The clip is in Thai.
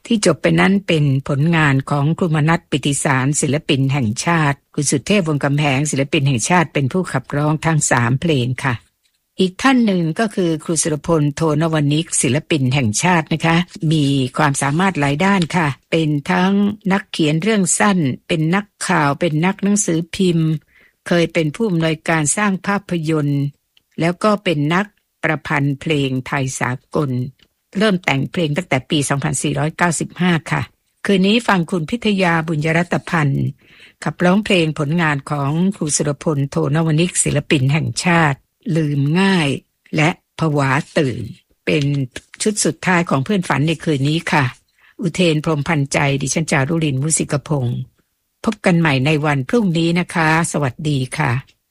ที่จบไปนั้นเป็นผลงานของครูมนัส ปิติสารศิลปินแห่งชาติคุณสุเทพวงศ์กำแหงศิลปินแห่งชาติเป็นผู้ขับร้องทั้ง3เพลงค่ะอีกท่านหนึ่งก็คือครูสุรพล โทนวนิกศิลปินแห่งชาตินะคะมีความสามารถหลายด้านค่ะเป็นทั้งนักเขียนเรื่องสั้นเป็นนักข่าวเป็นนักหนังสือพิมพ์เคยเป็นผู้อำนวยการสร้างภาพยนตร์แล้วก็เป็นนักประพันธ์เพลงไทยสากลเริ่มแต่งเพลงตั้งแต่ปี 2495 ค่ะคืนนี้ฟังคุณพิทยาบุญยรัตพันธ์ขับร้องเพลงผลงานของครูสุรพล โทนวนิกศิลปินแห่งชาติลืมง่ายและผวาตื่นเป็นชุดสุดท้ายของเพื่อนฝันในคืนนี้ค่ะอุเทนพรหมพันธ์ใจดิฉันจารุลิน มุสิกพงศ์พบกันใหม่ในวันพรุ่งนี้นะคะสวัสดีค่ะ